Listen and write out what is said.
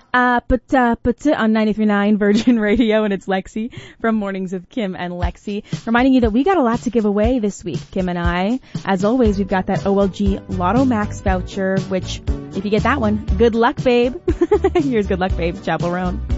on 93.9 Virgin Radio, and it's Lexi from Mornings with Kim and Lexi, reminding you that we got a lot to give away this week, Kim and I. As always, we've got that OLG Lotto Max voucher, which, if you get that one, good luck, babe. Here's Good Luck, Babe, Chapel Roan.